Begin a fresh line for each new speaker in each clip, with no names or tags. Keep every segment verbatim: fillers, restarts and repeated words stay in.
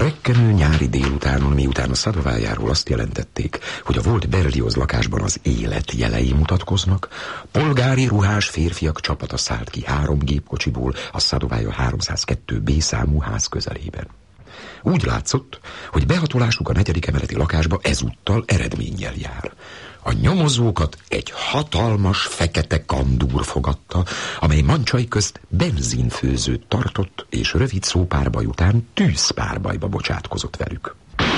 Rekkenő nyári délutánon, miután a Szadovájáról azt jelentették, hogy a volt Berlioz lakásban az élet jelei mutatkoznak, polgári ruhás férfiak csapata szállt ki három gépkocsiból a Szadovája háromszázkettő bé számú ház közelében. Úgy látszott, hogy behatolásuk a negyedik emeleti lakásba ezúttal eredménnyel jár. A nyomozókat egy hatalmas fekete kandúr fogadta, amely mancsai közt benzinfőzőt tartott, és rövid szópárbaj után tűzpárbajba bocsátkozott velük.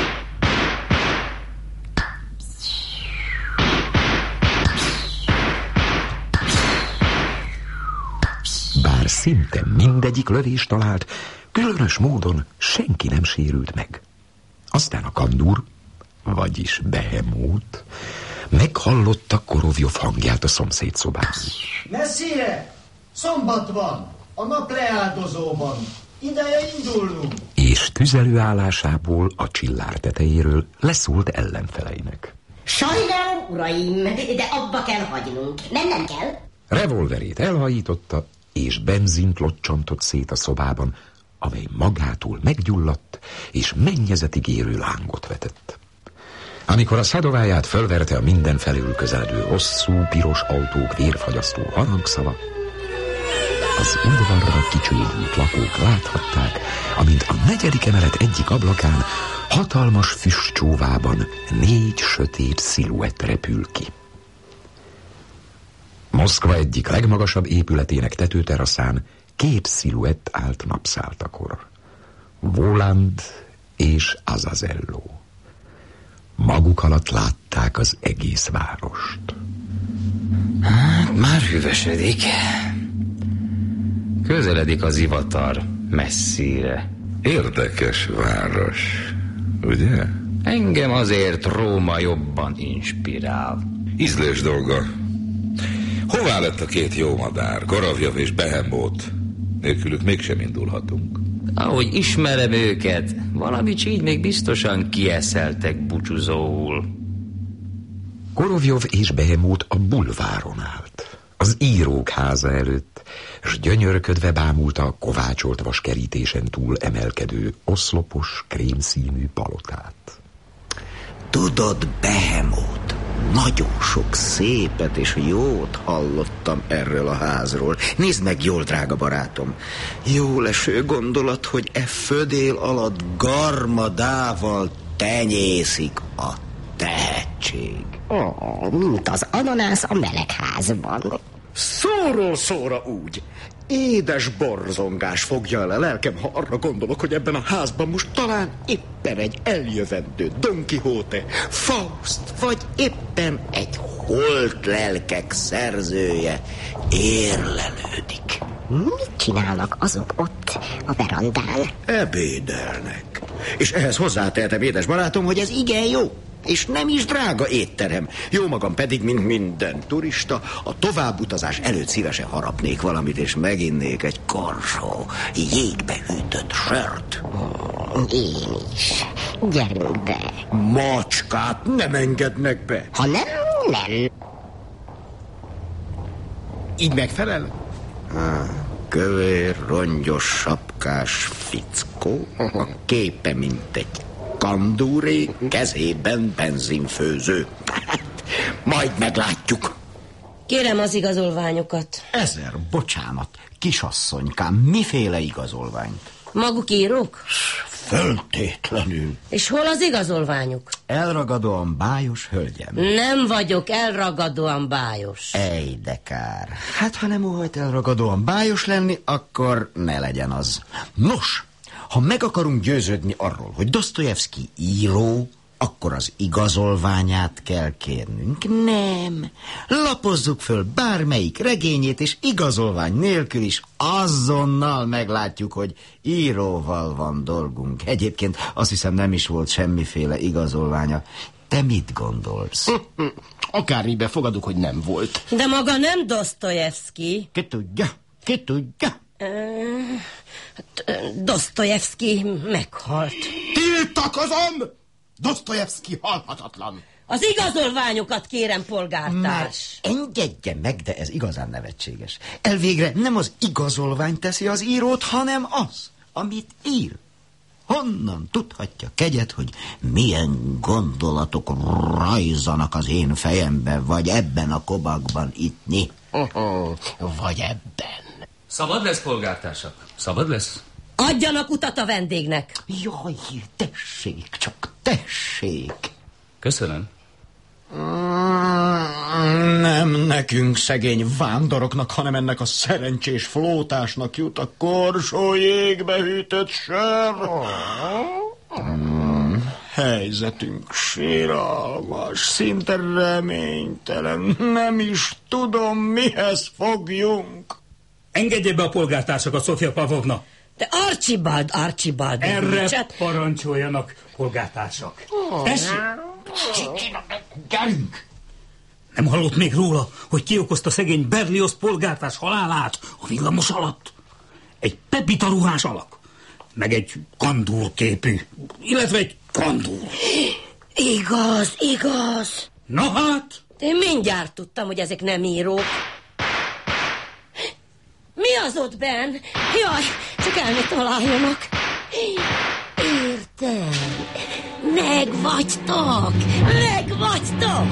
Bár szinte mindegyik lövést talált, különös módon senki nem sérült meg. Aztán a kandúr, vagyis Behemót, meghallotta Korovjov hangját a szomszéd szobában.
Messzire! Szombat van! A nap leáldozóban! Ideje indulnunk!
És tüzelőállásából a csillár tetejéről leszólt ellenfeleinek.
Sajnálom, uraim, de abba kell hagynunk. Nem, nem kell.
Revolverét elhajította, és benzint locsantott szét a szobában, amely magától meggyulladt, és mennyezetig érő lángot vetett. Amikor a Szadováját fölverte a mindenfelől közeledő hosszú, piros autók vérfagyasztó harangszava, az udvarra kicsődült lakók láthatták, amint a negyedik emelet egyik ablakán hatalmas füstcsóvában négy sötét sziluett repül ki. Moszkva egyik legmagasabb épületének tetőteraszán két sziluett állt napszáltakor. Voland és Azazello. Maguk alatt látták az egész várost.
Hát, már hűvösödik. Közeledik az ivatar messzire.
Érdekes város, ugye?
Engem azért Róma jobban inspirál.
Ízlés dolga. Hová lett a két jó madár, Korovjov és Behemót? Nélkülük mégsem indulhatunk.
Ahogy ismerem őket, valamit így még biztosan kieszeltek búcsúzóul.
Korovjov és Behemót a bulváron állt, az írók háza előtt, s gyönyörködve bámulta a kovácsolt vaskerítésen túl emelkedő oszlopos, krémszínű palotát.
Tudod, Behemót, nagyon sok szépet és jót hallottam erről a házról. Nézd meg jól, drága barátom. Jó leső gondolat, hogy e födél alatt garmadával tenyészik a tehetség.
Oh, mint az ananász a melegházban.
Szóról szóra úgy. Édes borzongás fogja el a lelkem, ha arra gondolok, hogy ebben a házban most talán éppen egy eljövendő Don Quixote, Faust, vagy éppen egy holt lelkek szerzője érlelődik.
Mit csinálnak azok ott a verandán?
Ebédelnek. És ehhez hozzátehetem, édes barátom, hogy ez igen jó. És nem is drága étterem. Jó magam pedig, mint minden turista, a továbbutazás előtt szívesen harapnék valamit, és meginnék egy korsó jégbe hűtött sört.
Én is. Gyerünk be.
Macskát nem engednek be.
Ha nem, nem.
Így megfelel? Ah, kövér, rongyos, sapkás fickó, a képe mint egy kandúré, kezében benzinfőző. Majd meglátjuk.
Kérem az igazolványokat.
Ezer bocsánat, kisasszonykám, miféle igazolványt?
Maguk írók?
Föltétlenül.
És hol az igazolványuk?
Elragadóan bájos hölgyem.
Nem vagyok elragadóan bájos.
Ej, de kár. Hát, ha nem óhajt elragadóan bájos lenni, akkor ne legyen az. Nos, ha meg akarunk győződni arról, hogy Dosztojevszki író, akkor az igazolványát kell kérnünk. Nem. Lapozzuk föl bármelyik regényét, és igazolvány nélkül is azonnal meglátjuk, hogy íróval van dolgunk. Egyébként azt hiszem, nem is volt semmiféle igazolványa. Te mit gondolsz?
Akármiben fogadok, hogy nem volt.
De maga nem Dosztojevszki.
Ki tudja? Ki tudja?
Dosztojevszki meghalt.
Tiltakozom! Dosztojevszki halhatatlan.
Az igazolványokat kérem, polgártárs.
Már engedje meg, de ez igazán nevetséges. Elvégre nem az igazolvány teszi az írót, hanem az, amit ír. Honnan tudhatja kegyet, hogy milyen gondolatok rajzanak az én fejembe, vagy ebben a kobakban ittni?
Vagy ebben.
Szabad lesz, polgártársak? Szabad lesz?
Adjanak utat a vendégnek.
Jaj, tessék, csak tessék.
Köszönöm.
Nem nekünk, szegény vándoroknak, hanem ennek a szerencsés flótásnak jut a korsó jégbe hűtött sör. Hmm, helyzetünk síralmas, szinte reménytelen. Nem is tudom, mihez fogjunk.
Engedje be a polgártársakat, Szofia Pavlovna.
De Archibald, Archibald...
Erre
Nincset.
parancsoljanak, polgártársak. Tessék! Gyerünk! Nem hallott még róla, hogy ki okozta szegény Berlioz polgártárs halálát a villamos alatt? Egy pepita ruhás alak, meg egy kandúr képű, illetve egy kandúr.
Igaz, igaz.
Na hát?
Én mindjárt tudtam, hogy ezek nem írók. Mi az ott benn? Jaj, csak el ne találjanak. Értem. Megvagytok. Megvagytok.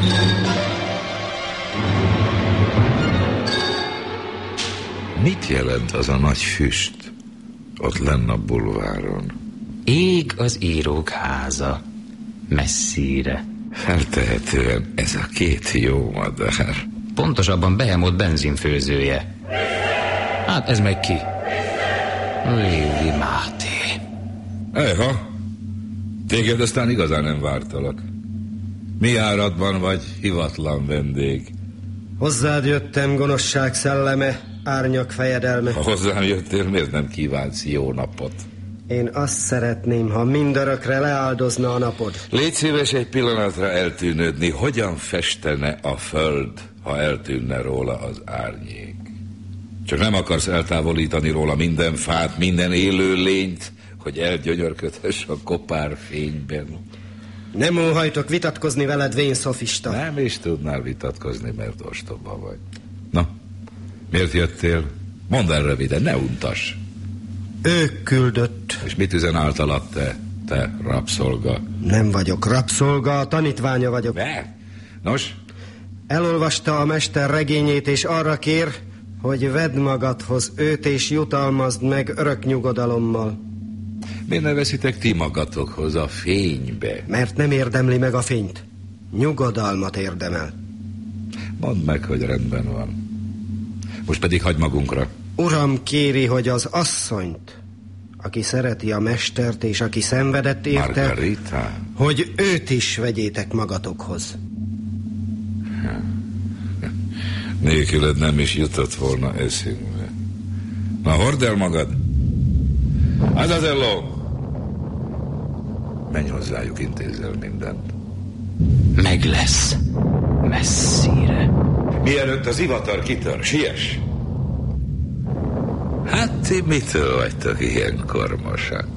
Mit jelent az a nagy füst ott lenn a bulváron?
Ég az írók háza, messzire.
Feltehetően ez a két jó madár.
Pontosabban Behemoth benzinfőzője. Hát ez meg ki? Lévi Máté.
Eha, téged aztán igazán nem vártalak. Mi áradban vagy hivatlan vendég?
Hozzád jöttem, gonoszság szelleme, árnyak fejedelme.
Ha hozzám jöttél, miért nem kívánsz jó napot?
Én azt szeretném, ha mindörökre leáldozna a napod.
Légy szíves egy pillanatra eltűnődni. Hogyan festene a föld, ha eltűnne róla az árnyék? Csak nem akarsz eltávolítani róla minden fát, minden élő lényt, hogy elgyönyörködhess a kopár fényben.
Nem óhajtok vitatkozni veled, vén szofista.
Nem is tudnál vitatkozni, mert ostoba vagy. Na, miért jöttél? Mondd el röviden, ne untass.
Ő küldött.
És mit üzen általad te, te rabszolga?
Nem vagyok rabszolga, a tanítványa vagyok.
De? Nos?
Elolvasta a mester regényét, és arra kér, hogy vedd magadhoz őt, és jutalmazd meg örök nyugodalommal.
Miért ne veszitek ti magatokhoz a fénybe?
Mert nem érdemli meg a fényt. Nyugodalmat érdemel.
Mondd meg, hogy rendben van. Most pedig hagyd magunkra.
Uram kéri, hogy az asszonyt, aki szereti a mestert, és aki szenvedett érte,
Margarita?
hogy őt is vegyétek magatokhoz.
Nélküled nem is jutott volna eszünkbe. Na, hord el magad! Azazello! Menj hozzájuk, intézzel mindent.
Meg lesz, messzire.
Mielőtt az ivatar kitör, siess! Hát ti mitől vagytok ilyen kormosak?